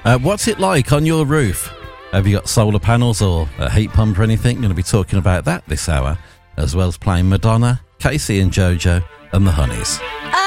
What's it like on your roof? Have you got solar panels or a heat pump or anything? Going to be talking about that this hour, as well as playing Madonna, Casey and Jojo and the Honeys.